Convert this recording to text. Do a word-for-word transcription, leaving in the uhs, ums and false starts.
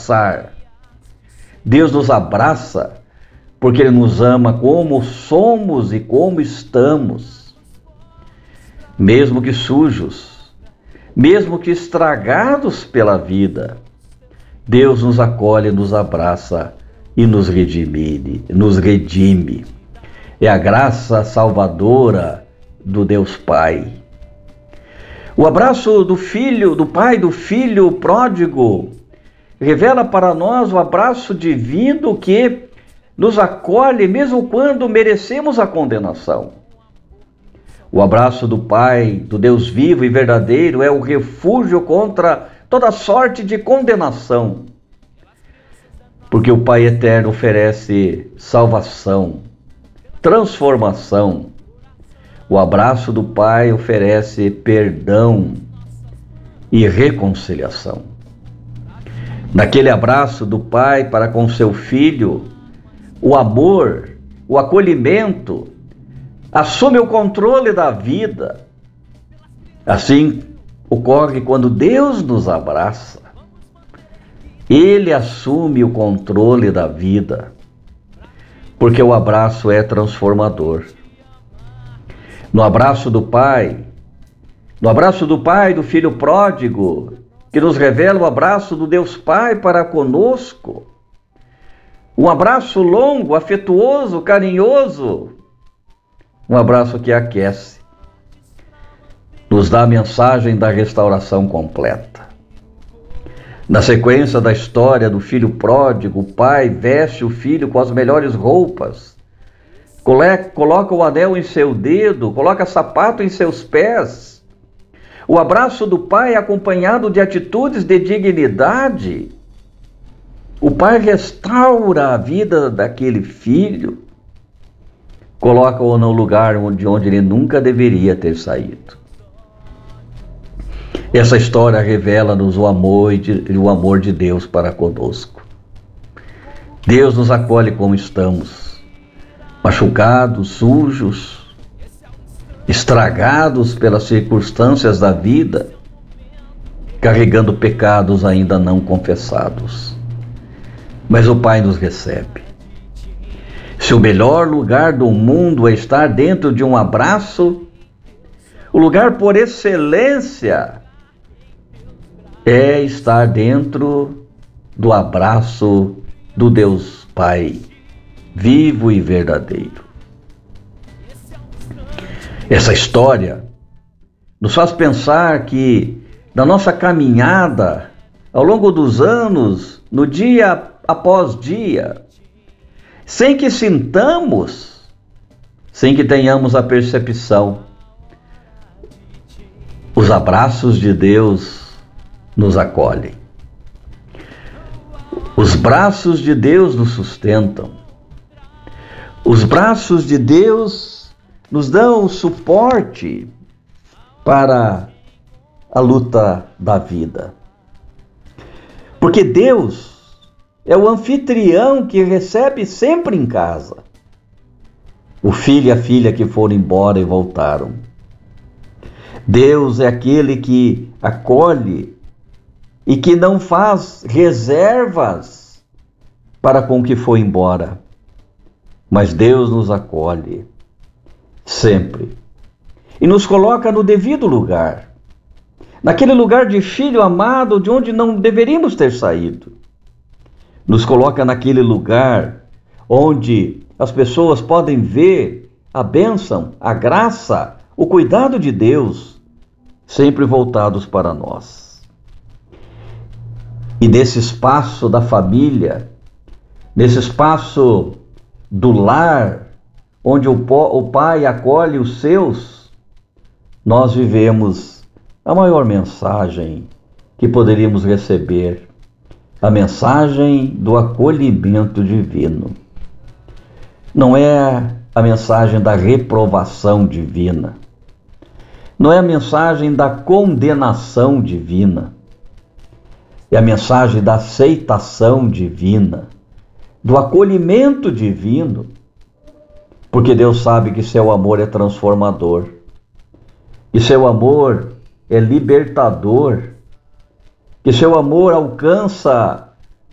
abraçar. Deus nos abraça porque Ele nos ama como somos e como estamos. Mesmo que sujos, mesmo que estragados pela vida, Deus nos acolhe, nos abraça e nos redime, nos redime. É a graça salvadora do Deus Pai. O abraço do filho, do pai do filho pródigo, revela para nós o abraço divino que nos acolhe mesmo quando merecemos a condenação. O abraço do Pai, do Deus vivo e verdadeiro, é o refúgio contra toda sorte de condenação. Porque o Pai eterno oferece salvação, transformação. O abraço do Pai oferece perdão e reconciliação. Naquele abraço do Pai para com seu filho, o amor, o acolhimento, assume o controle da vida. Assim ocorre quando Deus nos abraça. Ele assume o controle da vida, porque o abraço é transformador. No abraço do Pai, no abraço do Pai do Filho pródigo, que nos revela o abraço do Deus Pai para conosco, um abraço longo, afetuoso, carinhoso, um abraço que aquece, nos dá a mensagem da restauração completa. Na sequência da história do filho pródigo, o pai veste o filho com as melhores roupas, coloca o anel em seu dedo, coloca sapato em seus pés. O abraço do pai é acompanhado de atitudes de dignidade. O pai restaura a vida daquele filho, coloca-o no lugar de onde ele nunca deveria ter saído. Essa história revela-nos o amor, e o amor de Deus para conosco. Deus nos acolhe como estamos, machucados, sujos, estragados pelas circunstâncias da vida, carregando pecados ainda não confessados. Mas o Pai nos recebe. Se o melhor lugar do mundo é estar dentro de um abraço, o lugar por excelência é estar dentro do abraço do Deus Pai, vivo e verdadeiro. Essa história nos faz pensar que na nossa caminhada, ao longo dos anos, no dia após dia, sem que sintamos, sem que tenhamos a percepção, os abraços de Deus nos acolhem. Os braços de Deus nos sustentam. Os braços de Deus nos dão suporte para a luta da vida. Porque Deus é o anfitrião que recebe sempre em casa o filho e a filha que foram embora e voltaram. Deus é aquele que acolhe e que não faz reservas para com o que foi embora. Mas Deus nos acolhe sempre e nos coloca no devido lugar, naquele lugar de filho amado de onde não deveríamos ter saído. Nos coloca naquele lugar onde as pessoas podem ver a bênção, a graça, o cuidado de Deus, sempre voltados para nós. E nesse espaço da família, nesse espaço do lar, onde o, o pai acolhe os seus, nós vivemos a maior mensagem que poderíamos receber, a mensagem do acolhimento divino. Não é a mensagem da reprovação divina, não é a mensagem da condenação divina, é a mensagem da aceitação divina, do acolhimento divino, porque Deus sabe que seu amor é transformador, que seu amor é libertador, que seu amor alcança